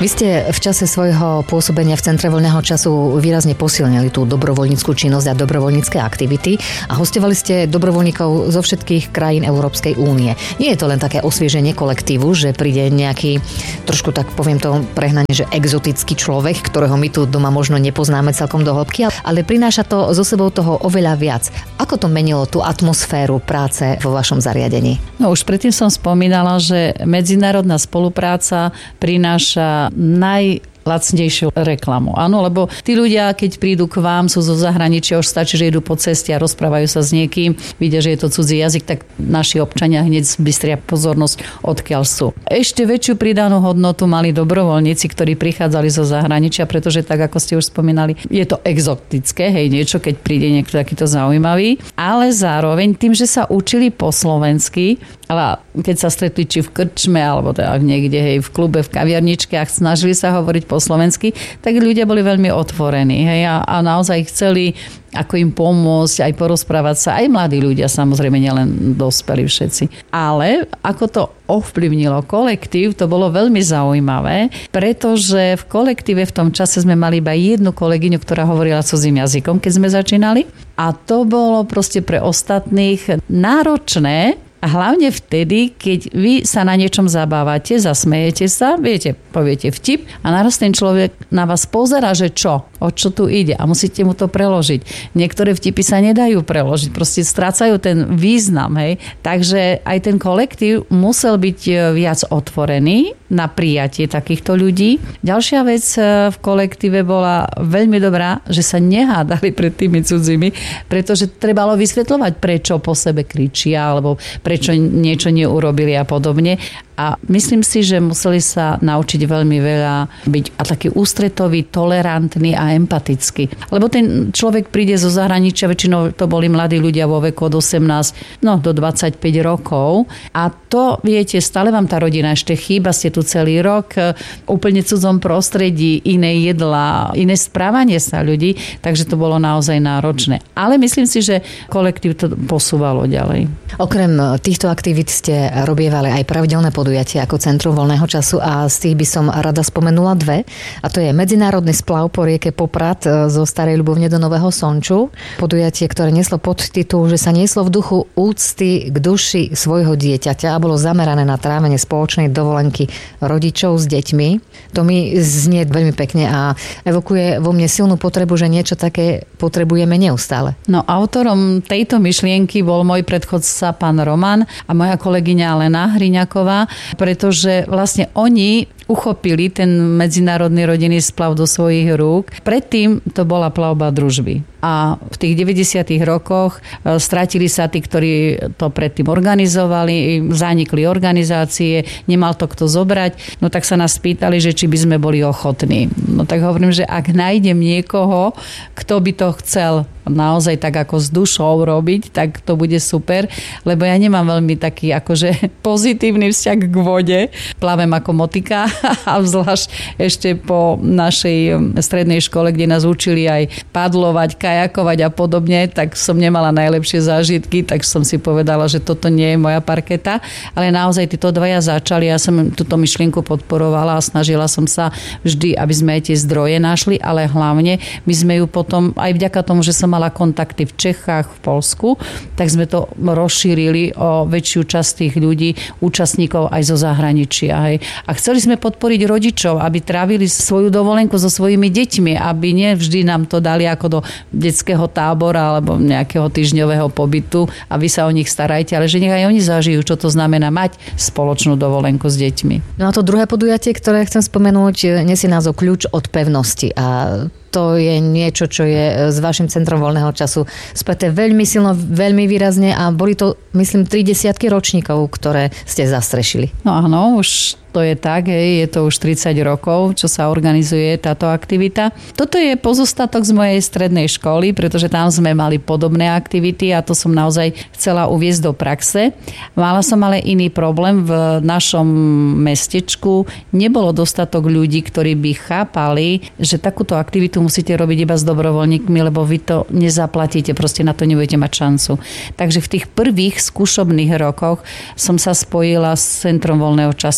Vy ste v čase svojho pôsobenia v Centre voľného času výrazne posilnili tú dobrovoľníckú činnosť a dobrovoľnícke aktivity a hostovali ste dobrovoľníkov zo všetkých krajín Európskej únie. Nie je to len také osvieženie kolektívu, že príde nejaký, trošku tak poviem to prehnane, že exotický človek, ktorého my tu doma možno nepoznáme celkom do hĺbky, ale prináša to so sebou toho oveľa viac. Ako to menilo tú atmosféru práce vo vašom zariadení? No už predtým som spomínala, že medzinárodná spolupráca prináša najlacnejšiu reklamu. Áno, lebo tí ľudia, keď prídu k vám, sú zo zahraničia, už stačí, že idú po ceste a rozprávajú sa s niekým, vidia, že je to cudzí jazyk, tak naši občania hneď zbystria pozornosť, odkiaľ sú. Ešte väčšiu pridanú hodnotu mali dobrovoľníci, ktorí prichádzali zo zahraničia, pretože tak, ako ste už spomínali, je to exotické, hej, niečo, keď príde niekto takýto zaujímavý, ale zároveň tým, že sa učili po slovensky, ale keď sa stretli či v krčme, alebo teda niekde, hej, v klube, v kaviarničke a snažili sa hovoriť po slovensky, tak ľudia boli veľmi otvorení, hej, a naozaj chceli ako im pomôcť, aj porozprávať sa, aj mladí ľudia, samozrejme, nielen dospelí všetci. Ale ako to ovplyvnilo kolektív, to bolo veľmi zaujímavé, pretože v kolektíve v tom čase sme mali iba jednu kolegyňu, ktorá hovorila cudzým jazykom, keď sme začínali. A to bolo proste pre ostatných náročné, a hlavne vtedy, keď vy sa na niečom zabávate, zasmejete sa, viete, poviete vtip a naraz ten človek na vás pozerá, že čo, o čo tu ide a musíte mu to preložiť. Niektoré vtipy sa nedajú preložiť, proste strácajú ten význam, hej. Takže aj ten kolektív musel byť viac otvorený na prijatie takýchto ľudí. Ďalšia vec v kolektíve bola veľmi dobrá, že sa nehádali pred tými cudzími, pretože trebalo vysvetľovať, prečo po sebe kričia, alebo prečo niečo neurobili a podobne. A myslím si, že museli sa naučiť veľmi veľa byť a taký ústretový, tolerantný a empatický. Lebo ten človek príde zo zahraničia, väčšinou to boli mladí ľudia vo veku od 18 do 25 rokov. A to, viete, stále vám tá rodina ešte chýba, ste tu celý rok, úplne cudzom prostredí, iné jedlá, iné správanie sa ľudí, takže to bolo naozaj náročné. Ale myslím si, že kolektív to posúvalo ďalej. Okrem týchto aktivít ste robievali aj pravidelné podujatia ako Centrum voľného času a z tých by som rada spomenula dve. A to je medzinárodný splav po rieke Poprad zo Starej Ľubovne do Nového Sonču. Podujatie, ktoré neslo podtitul, že sa nieslo v duchu úcty k duši svojho dieťaťa a bolo zamerané na trávenie spoločnej dovolenky rodičov s deťmi. To mi znie veľmi pekne a evokuje vo mne silnú potrebu, že niečo také potrebujeme neustále. No, autorom tejto myšlienky bol môj predchodca pán Roman a moja kolegyňa Lena Hriňaková, pretože vlastne oni uchopili ten medzinárodný rodinný splav do svojich rúk. Predtým to bola plavba družby. A v tých 90. rokoch stratili sa tí, ktorí to predtým organizovali, zanikli organizácie, nemal to kto zobrať. No tak sa nás pýtali, že či by sme boli ochotní. No tak hovorím, že ak nájdem niekoho, kto by to chcel naozaj tak ako s dušou robiť, tak to bude super, lebo ja nemám veľmi taký akože pozitívny vzťah k vode. Plavem ako motika a zvlášť ešte po našej strednej škole, kde nás učili aj padlovať, kajakovať a podobne, tak som nemala najlepšie zážitky, tak som si povedala, že toto nie je moja parketa, ale naozaj títo dvaja začali, ja som túto myšlienku podporovala a snažila som sa vždy, aby sme aj tie zdroje našli, ale hlavne my sme ju potom, aj vďaka tomu, že som mala kontakty v Čechách, v Poľsku, tak sme to rozšírili o väčšiu časť tých ľudí, účastníkov aj zo zahraničia. Hej. A chceli sme podporiť rodičov, aby trávili svoju dovolenku so svojimi deťmi, aby nie vždy nám to dali ako do detského tábora alebo nejakého týždňového pobytu a vy sa o nich starajte, ale že nech aj oni zažijú, čo to znamená mať spoločnú dovolenku s deťmi. No a to druhé podujatie, ktoré chcem spomenúť, nesie názov Kľúč od pevnosti a to je niečo, čo je s vašim Centrom voľného času späté veľmi silno, veľmi výrazne a boli to, myslím, 30 ročníkov, ktoré ste zastrešili. No áno, už to je tak, je to už 30 rokov, čo sa organizuje táto aktivita. Toto je pozostatok z mojej strednej školy, pretože tam sme mali podobné aktivity a to som naozaj chcela uviesť do praxe. Mala som ale iný problém. V našom mestečku nebolo dostatok ľudí, ktorí by chápali, že takúto aktivitu musíte robiť iba s dobrovoľníkmi, lebo vy to nezaplatíte, proste na to nebudete mať šancu. Takže v tých prvých skúšobných rokoch som sa spojila s Centrom voľného času v Poprade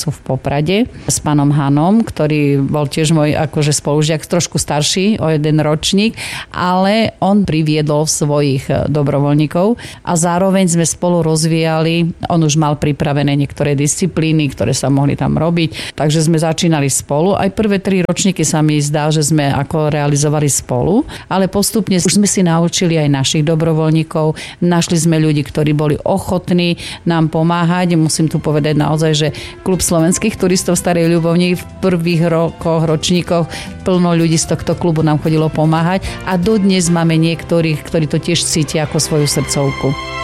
Poprade s pánom Hanom, ktorý bol tiež môj akože spolužiak, trošku starší o 1 ročník, ale on priviedol svojich dobrovoľníkov a zároveň sme spolu rozvíjali, on už mal pripravené niektoré disciplíny, ktoré sa mohli tam robiť, takže sme začínali spolu. Aj prvé 3 ročníky sa mi zdá, že sme ako realizovali spolu, ale postupne už sme si naučili aj našich dobrovoľníkov, našli sme ľudí, ktorí boli ochotní nám pomáhať. Musím tu povedať naozaj, že Klub slovenských turistov Starej Ľubovni v prvých rokoch, ročníkoch plno ľudí z tohto klubu nám chodilo pomáhať a dodnes máme niektorých, ktorí to tiež cítia ako svoju srdcovku.